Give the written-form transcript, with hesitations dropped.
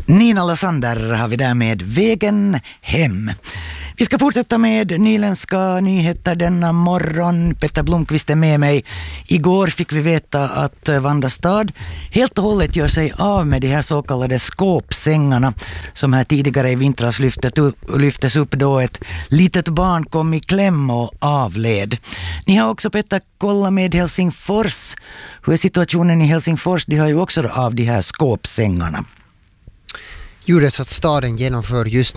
Nina Lassander har vi där med Vägen hem. Vi ska fortsätta med nyländska nyheter denna morgon. Petter Blomqvist är med mig. Igår fick vi veta att Vandastad helt och hållet gör sig av med de här så kallade skåpsängarna som här tidigare i vintras lyftes upp då ett litet barn kom i kläm och avled. Ni har också, Petter, kollat med Helsingfors. Hur är situationen i Helsingfors? De har ju också av de här skåpsängarna. Jo, det är så att staden genomför just